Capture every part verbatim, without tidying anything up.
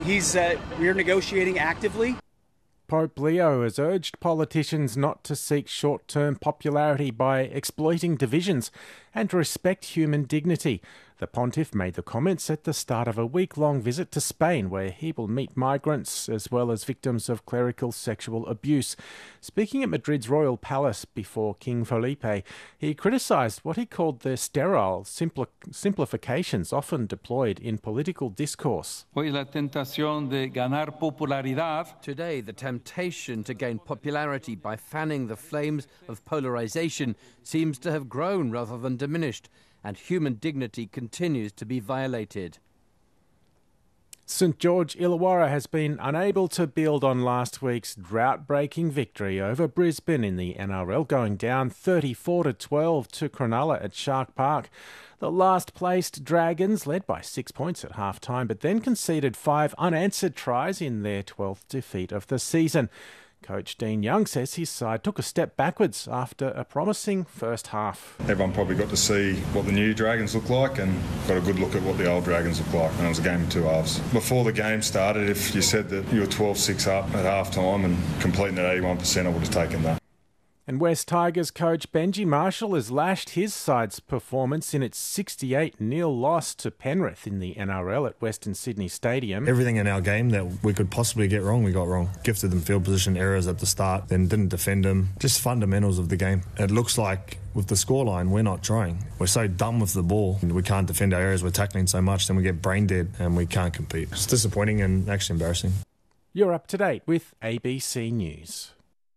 He's, uh, we're negotiating actively. Pope Leo has urged politicians not to seek short-term popularity by exploiting divisions and to respect human dignity. The pontiff made the comments at the start of a week-long visit to Spain, where he will meet migrants as well as victims of clerical sexual abuse. Speaking at Madrid's royal palace before King Felipe, he criticised what he called the sterile simpli- simplifications often deployed in political discourse. Hoy la tentación de ganar popularidad. Today, the temptation to gain popularity by fanning the flames of polarisation seems to have grown rather than diminished, and human dignity continues to be violated. St George Illawarra has been unable to build on last week's drought-breaking victory over Brisbane in the N R L, going down thirty-four to twelve to Cronulla at Shark Park. The last-placed Dragons led by six points at half-time, but then conceded five unanswered tries in their twelfth defeat of the season. Coach Dean Young says his side took a step backwards after a promising first half. Everyone probably got to see what the new Dragons look like and got a good look at what the old Dragons look like, and it was a game of two halves. Before the game started, if you said that you were twelve six up at half-time and completing at eighty-one percent, I would have taken that. And West Tigers coach Benji Marshall has lashed his side's performance in its sixty-eight nil loss to Penrith in the N R L at Western Sydney Stadium. Everything in our game that we could possibly get wrong, we got wrong. Gifted them field position errors at the start, then didn't defend them. Just fundamentals of the game. It looks like with the scoreline, we're not trying. We're so done with the ball. We can't defend our areas. We're tackling so much, then we get brain dead and we can't compete. It's disappointing and actually embarrassing. You're up to date with A B C News.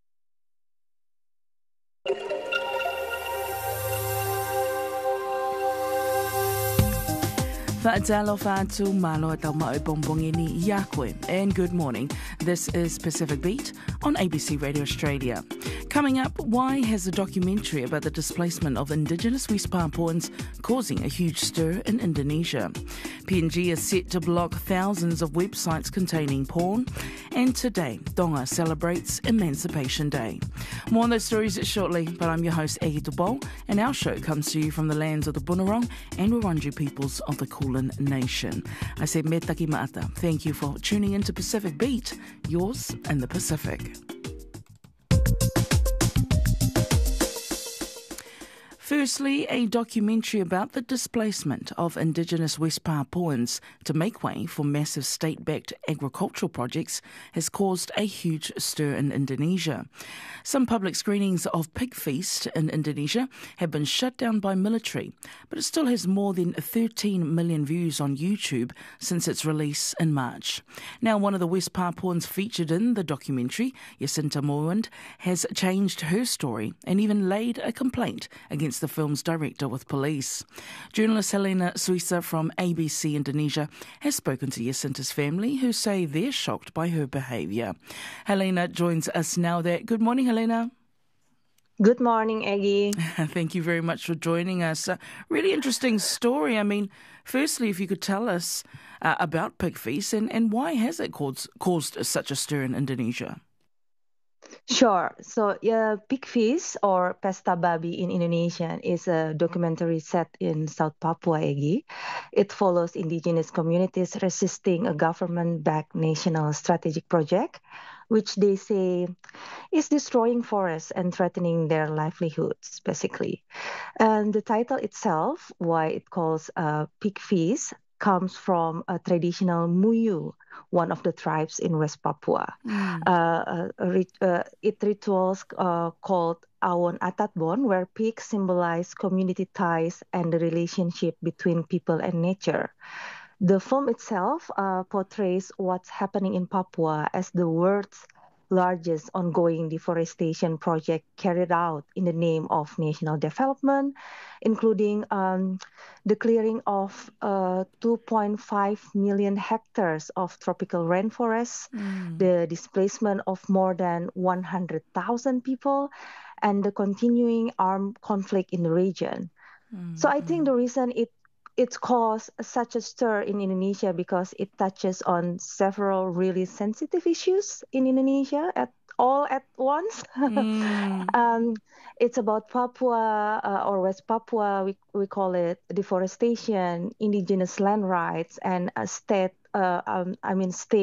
Fa'atalo fa'atu malo at tauma'o bongbongini yakwe. And good morning. This is Pacific Beat on A B C Radio Australia. Coming up, why has a documentary about the displacement of Indigenous West Papuans causing a huge stir in Indonesia? P N G is set to block thousands of websites containing porn. And today, Tonga celebrates Emancipation Day. More on those stories shortly, but I'm your host, Egi Tubol, and our show comes to you from the lands of the Bunurong and Wurundjeri peoples of the Kulin Nation. I say me taki ma'ata. Thank you for tuning in to Pacific Beat, yours in the Pacific. Firstly, a documentary about the displacement of Indigenous West Papuans to make way for massive state-backed agricultural projects has caused a huge stir in Indonesia. Some public screenings of Pig Feast in Indonesia have been shut down by military, but it still has more than thirteen million views on YouTube since its release in March. Now, one of the West Papuans featured in the documentary, Jacinta Moiwand, has changed her story and even laid a complaint against the film's director with police. Journalist Helena Suisa from A B C Indonesia has spoken to Jacinta's family, who say they're shocked by her behaviour. Helena joins us now there. Good morning, Helena. Good morning, Aggie. Thank you very much for joining us. A really interesting story. I mean, firstly, if you could tell us uh, about Pig Feast and, and why has it caused, caused such a stir in Indonesia? Sure. So, yeah, Pig Feast, or Pesta Babi in Indonesian, is a documentary set in South Papua, Egi. It follows indigenous communities resisting a government-backed national strategic project, which they say is destroying forests and threatening their livelihoods, basically. And the title itself, why it calls uh, Pig Feast, comes from a traditional Muyu, one of the tribes in West Papua. Mm. Uh, uh, uh, it rituals uh, called Awon Atatbon, where pigs symbolize community ties and the relationship between people and nature. The film itself uh, portrays what's happening in Papua as the world's largest ongoing deforestation project carried out in the name of national development, including um, the clearing of uh, two point five million hectares of tropical rainforests, mm. the displacement of more than one hundred thousand people, and the continuing armed conflict in the region. Mm. So I think the reason it It's caused such a stir in Indonesia because it touches on several really sensitive issues in Indonesia at all at once. Mm. um, it's about Papua uh, or West Papua, we, we call it deforestation, indigenous land rights, and uh, state uh, um, I mean, stay